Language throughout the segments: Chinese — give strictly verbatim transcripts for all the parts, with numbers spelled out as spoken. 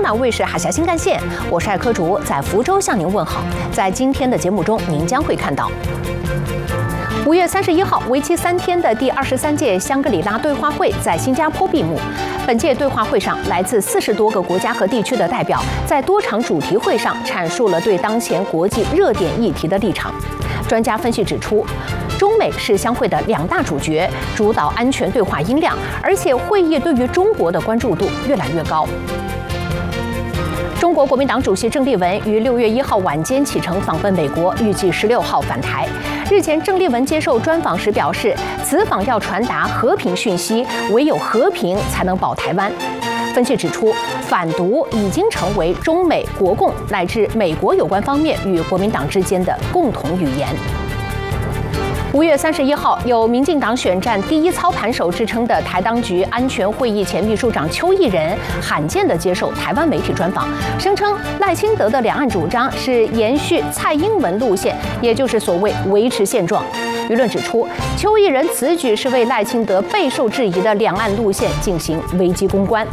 南卫视海峡新干线，我是艾科竹，在福州向您问好。在今天的节目中，您将会看到。 五月三十一号，为期三天的第二十三届香格里拉对话会在新加坡闭幕。本届对话会上，来自四十多个国家和地区的代表在多场主题会上阐述了对当前国际热点议题的立场。专家分析指出，中美是相会的两大主角，主导安全对话音量，而且会议对于中国的关注度越来越高。 中国国民党主席郑丽文于六月一号晚间启程访问美国，预计十六号返台。日前，郑丽文接受专访时表示，此访要传达和平讯息，唯有和平才能保台湾。分析指出，反独已经成为中美、国共乃至美国有关方面与国民党之间的共同语言。 五月三十一号，有民进党选战第一操盘手之称的台当局安全会议前秘书长邱毅人，罕见地接受台湾媒体专访，声称赖清德的两岸主张是延续蔡英文路线，也就是所谓维持现状。舆论指出，邱毅人此举是为赖清德备受质疑的两岸路线进行危机公关。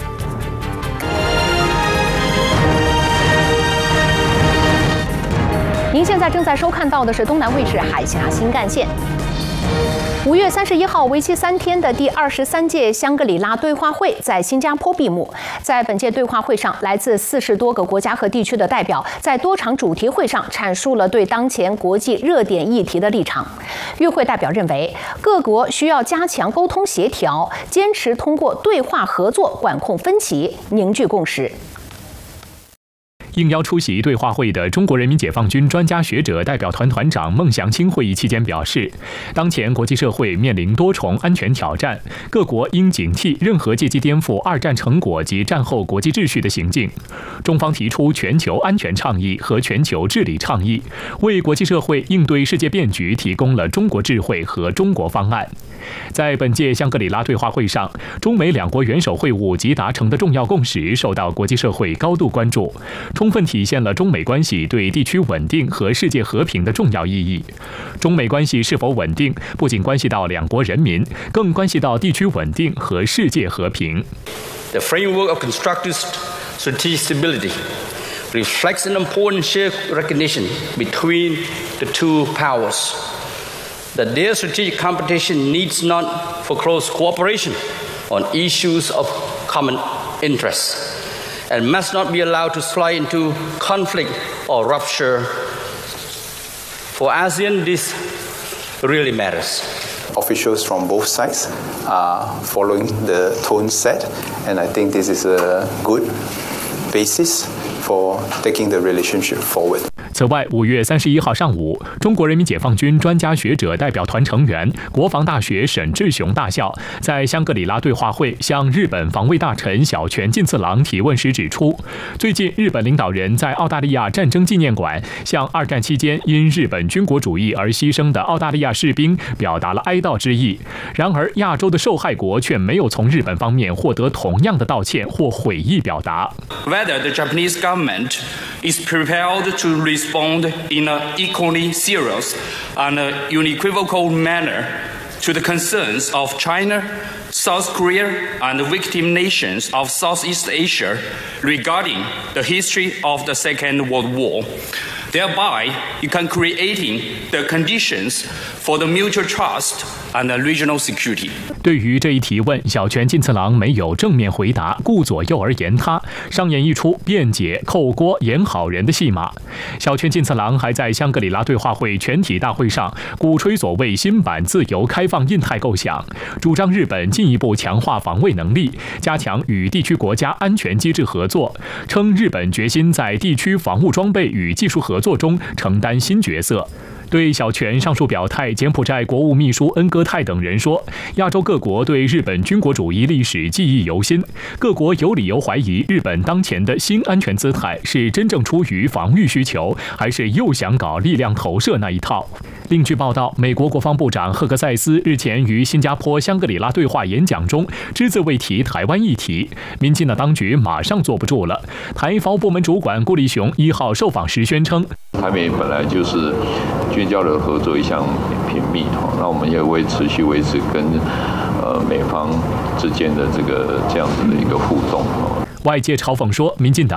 您现在正在收看到的是东南卫视海峡新干线。五月三十一号，为期三天的第二十三届香格里拉对话会在新加坡闭幕。在本届对话会上，来自四十多个国家和地区的代表在多场主题会上阐述了对当前国际热点议题的立场。与会代表认为，各国需要加强沟通协调，坚持通过对话合作管控分歧，凝聚共识。 应邀出席对话会的中国人民解放军专家学者代表团团长孟祥青会议期间表示，当前国际社会面临多重安全挑战，各国应警惕任何借机颠覆二战成果及战后国际秩序的行径。中方提出全球安全倡议和全球治理倡议，为国际社会应对世界变局提供了中国智慧和中国方案。 在本届香格里拉对话会上，中美两国元首会晤及达成的重要共识受到国际社会高度关注，充分体现了中美关系对地区稳定和世界和平的重要意义。中美关系是否稳定，不仅关系到两国人民，更关系到地区稳定和世界和平。 The framework of constructive strategic stability reflects an important shared recognition between the two powers. That their strategic competition needs not for close cooperation on issues of common interest, and must not be allowed to slide into conflict or rupture. For ASEAN, this really matters. Officials from both sides are following the tone set, and I think this is a good basis for taking the relationship forward. 此外，五月三十一号上午，中国人民解放军专家学者代表团成员、国防大学沈志雄大校在香格里拉对话会向日本防卫大臣小泉进次郎提问时指出，最近日本领导人在澳大利亚战争纪念馆向二战期间因日本军国主义而牺牲的澳大利亚士兵表达了哀悼之意。然而，亚洲的受害国却没有从日本方面获得同样的道歉或悔意表达。 Whether the Japanese government is prepared to respond in an equally serious and unequivocal manner to the concerns of China, South Korea, and victim nations of Southeast Asia regarding the history of the Second World War. Thereby, you can creating the conditions for the mutual trust and the regional security. 对于这一提问，小泉进次郎没有正面回答，顾左右而言他，上演一出辩解、扣锅、演好人的戏码。小泉进次郎还在香格里拉对话会全体大会上鼓吹所谓新版自由开放印太构想，主张日本进一步强化防卫能力，加强与地区国家安全机制合作，称日本决心在地区防务装备与技术合作中承担新角色。对小泉上述表态，柬埔寨国务秘书恩戈泰等人说，亚洲各国对日本军国主义历史记忆犹新，各国有理由怀疑日本当前的新安全姿态是真正出于防御需求，还是又想搞力量投射那一套。另据报道，美国国防部长赫克塞斯日前于新加坡香格里拉对话演讲中只字未提台湾议题，民进党当局马上坐不住了。台防务部门主管顾立雄一号受访时宣称， 台美本来就是军交流合作一向频密，那我们也会持续维持跟呃美方之间的这个这样子的一个互动。 外界嘲讽说，民进党